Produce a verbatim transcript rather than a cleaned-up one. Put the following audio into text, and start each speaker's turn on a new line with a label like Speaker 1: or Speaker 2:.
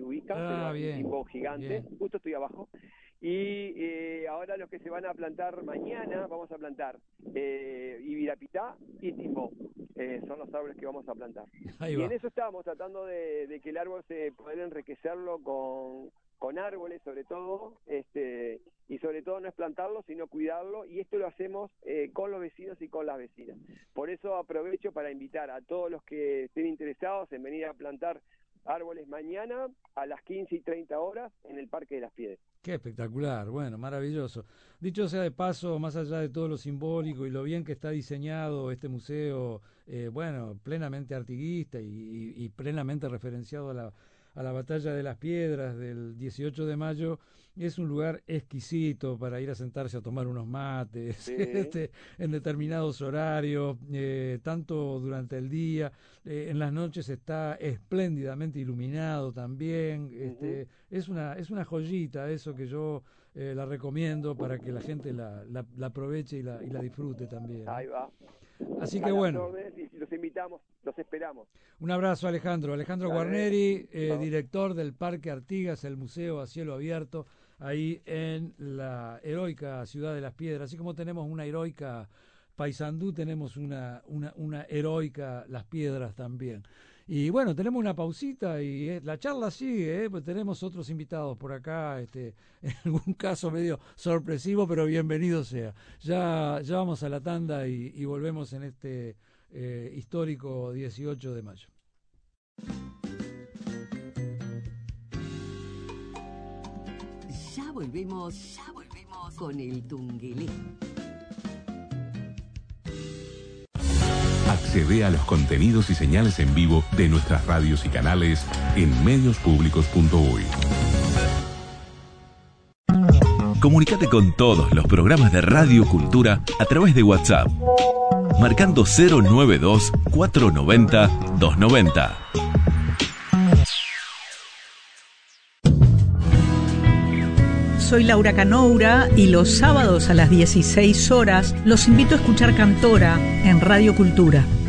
Speaker 1: ubica,
Speaker 2: ah,
Speaker 1: pero
Speaker 2: bien,
Speaker 1: un tipo gigante,
Speaker 2: bien.
Speaker 1: justo estoy abajo. Y eh, ahora los que se van a plantar mañana, vamos a plantar eh, Ibirapitá y Timbó, eh, son los árboles que vamos a plantar.
Speaker 2: Ahí
Speaker 1: y
Speaker 2: va.
Speaker 1: en eso estábamos tratando de, de que el árbol se poder enriquecerlo con, con árboles sobre todo, este y sobre todo no es plantarlo, sino cuidarlo, y esto lo hacemos eh, con los vecinos y con las vecinas. Por eso aprovecho para invitar a todos los que estén interesados en venir a plantar árboles mañana a las quince y treinta horas en el Parque de las Piedras.
Speaker 2: Qué espectacular, bueno, maravilloso. Dicho sea de paso, más allá de todo lo simbólico y lo bien que está diseñado este museo, eh, bueno, plenamente artiguista y, y, y plenamente referenciado a la, a la Batalla de las Piedras del dieciocho de mayo, es un lugar exquisito para ir a sentarse a tomar unos mates,
Speaker 1: Sí.
Speaker 2: este, en determinados horarios, eh, tanto durante el día, eh, en las noches está espléndidamente iluminado también, este,
Speaker 1: Uh-huh.
Speaker 2: es una, es una joyita eso que yo eh, la recomiendo para que la gente la, la, la aproveche y la, y la disfrute también, ¿no?
Speaker 1: Ahí va.
Speaker 2: Así
Speaker 1: A
Speaker 2: que
Speaker 1: las
Speaker 2: bueno,
Speaker 1: órdenes, y los invitamos, los esperamos.
Speaker 2: un abrazo Alejandro, Alejandro
Speaker 1: Dale.
Speaker 2: Guarneri, eh,
Speaker 1: Chao.
Speaker 2: director del Parque Artigas, el museo a cielo abierto, ahí en la heroica ciudad de Las Piedras. Así como tenemos una heroica Paysandú, tenemos una, una, una heroica Las Piedras también. Y bueno, tenemos una pausita y eh, la charla sigue, eh, pues tenemos otros invitados por acá, este, en algún caso medio sorpresivo, pero bienvenido sea. Ya, ya vamos a la tanda y, y volvemos en este eh, histórico dieciocho de mayo.
Speaker 3: Ya volvemos, ya volvemos con el Tungelé.
Speaker 4: Accede a los contenidos y señales en vivo de nuestras radios y canales en medios públicos punto uy. Comunicate con todos los programas de Radio Cultura a través de WhatsApp, marcando cero noventa y dos, cuatrocientos noventa, doscientos noventa.
Speaker 5: Soy Laura Canoura y los sábados a las dieciséis horas los invito a escuchar Cantora en Radio Cultura.